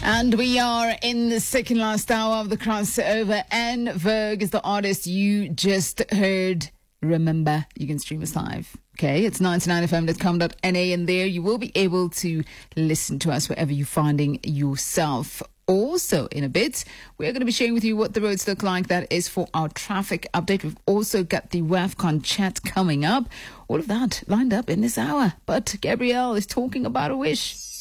And we are in the second last hour of the crossover, and Vogue is the artist you just heard. Remember, you can stream us live. Okay, it's 99fm.com.na, and there you will be able to listen to us wherever you're finding yourself. Also, in a bit, we're going to be sharing with you what the roads look like. That is for our traffic update. We've also got the WAFCON chat coming up. All of that lined up in this hour. But Gabrielle is talking about a wish.